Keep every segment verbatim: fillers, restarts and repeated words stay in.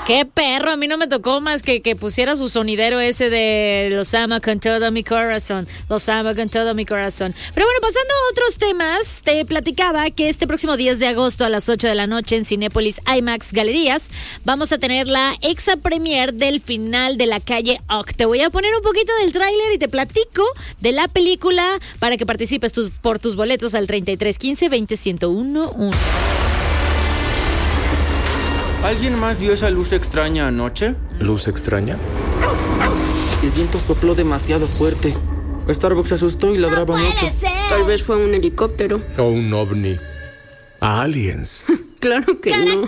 Qué perro, a mí no me tocó más que que pusiera su sonidero ese de los amo con todo mi corazón, los amo con todo mi corazón. Pero bueno, pasando a otros temas, te platicaba que este próximo diez de agosto a las ocho de la noche en Cinépolis IMAX Galerías vamos a tener la exa premier del final de La Calle Oc. Te voy a poner un poquito del tráiler y te platico de la película para que participes tus, por tus boletos al treinta y tres quince veinte ciento uno uno. ¿Alguien más vio esa luz extraña anoche? ¿Luz extraña? El viento sopló demasiado fuerte. Starbucks se asustó y ladraba ¡No puede mucho. ser! Tal vez fue un helicóptero. ¿O un ovni? ¿Aliens? Claro que no.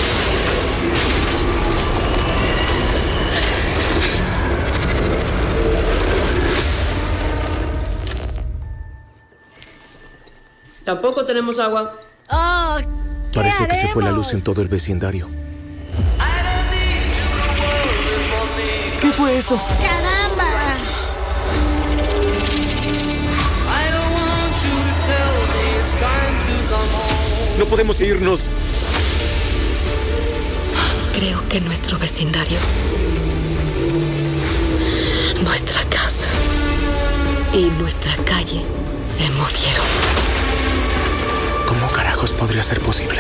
Tampoco tenemos agua. Oh, Parece que se fue la haremos? luz en todo el vecindario. ¿Qué fue eso? ¡Caramba! ¡No podemos irnos! Creo que nuestro vecindario, nuestra casa y nuestra calle se movieron. ¿Cómo carajos podría ser posible?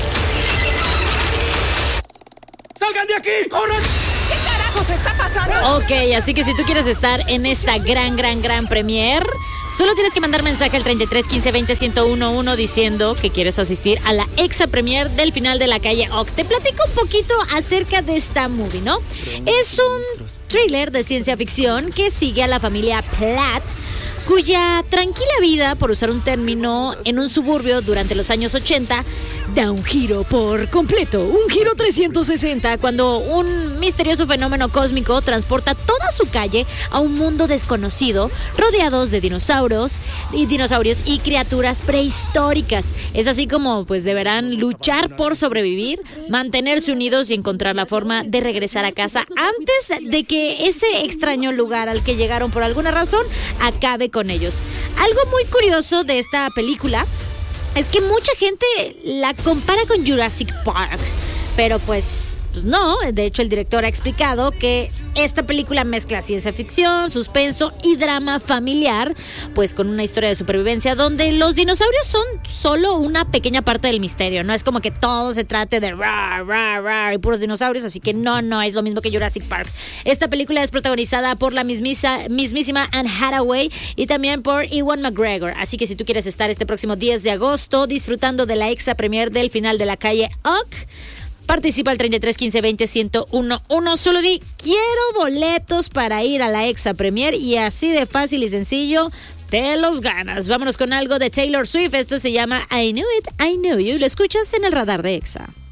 ¡Salgan de aquí! ¡Corran! ¿Qué carajos está pasando? Ok, así que si tú quieres estar en esta gran, gran, gran premier, solo tienes que mandar mensaje al treinta y tres quince veinte ciento uno diciendo que quieres asistir a la exa premier del final de La Calle Oc. Te platico un poquito acerca de esta movie, ¿no? Es un thriller de ciencia ficción que sigue a la familia Platt, cuya tranquila vida, por usar un término, en un suburbio durante los años ochenta, da un giro por completo, un giro trescientos sesenta, cuando un misterioso fenómeno cósmico transporta toda su calle a un mundo desconocido, rodeados de dinosaurios y dinosaurios y criaturas prehistóricas. Es así como pues deberán luchar por sobrevivir, mantenerse unidos y encontrar la forma de regresar a casa antes de que ese extraño lugar al que llegaron por alguna razón acabe con ellos. Algo muy curioso de esta película es que mucha gente la compara con Jurassic Park, pero pues no. De hecho, el director ha explicado que esta película mezcla ciencia ficción, suspenso y drama familiar, pues con una historia de supervivencia donde los dinosaurios son solo una pequeña parte del misterio. No es como que todo se trate de rar, rar, rar y puros dinosaurios, así que no, no es lo mismo que Jurassic Park. Esta película es protagonizada por la mismisa, mismísima Anne Hathaway y también por Ewan McGregor. Así que si tú quieres estar este próximo diez de agosto disfrutando de la exa premier del final de La Calle Oc, participa al treinta y tres quince veinte ciento uno. Solo di, quiero boletos para ir a la exa premier y así de fácil y sencillo te los ganas. Vámonos con algo de Taylor Swift. Esto se llama I Knew It, I Know You. Lo escuchas en el radar de Exa.